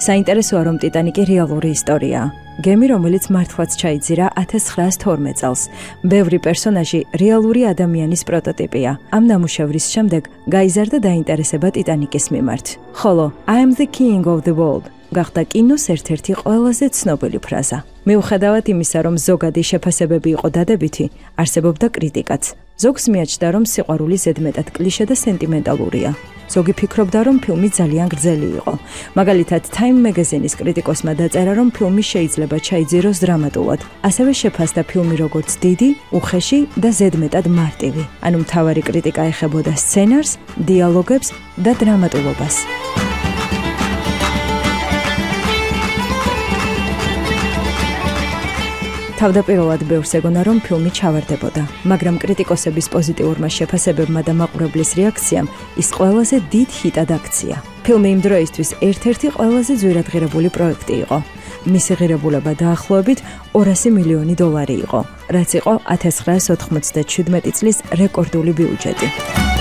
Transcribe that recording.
საინტერესოა, რომ ტიტანიკი რეალური ისტორიაა. გემი, რომელიც მართლაც ჩაიძირა 1912 წელს. ბევრი პერსონაჟი რეალური ადამიანის პროტოტიპია. ამ ნამუშევრის შემდეგ გაიზარდა დაინტერესება ტიტანიკის მიმართ. ხოლო I am the king of the world გახდა კინოს ერთ-ერთი ყველაზე ცნობილი ფრაზა. მიუხედავად იმისა, რომ ზოგადი შეფასებები იყო დადებითი, არსებობდა კრიტიკაც. ზოგს მიაჩნდა, რომ სიყვარული ზედმეტად კლიშე და სენტიმენტალურია. ზოგი ფიქრობდა, რომ ფილმი ძალიან გრძელი იყო. მაგალითად, Time Magazine-ის კრიტიკოსმა დაწერა, რომ ფილმი შეიძლება ჩაიძიროს დრამატულად. ასევე შეფასდა ფილმი როგორც დიდი, უხეში და ზედმეტად მარტივი. ანუ მთავარი კრიტიკა ეხებოდა სცენარს, დიალოგებს და დრამატულობას. თავდაპირველად ბევრს ეგონა, რომ ფილმი ჩავარდებოდა, მაგრამ კრიტიკოსების პოზიტიურმა შეფასებებმა და მაყურებლის რეაქციამ ის ყველაზე დიდ ჰიტად აქცია. ფილმი იმ დროისთვის ერთ-ერთი ყველაზე ძვირადღირებული პროექტი იყო. მისი ღირებულება დაახლოებით $200 მილიონი იყო, რაც იყო 1997 წლის რეკორდული ბიუჯეტი.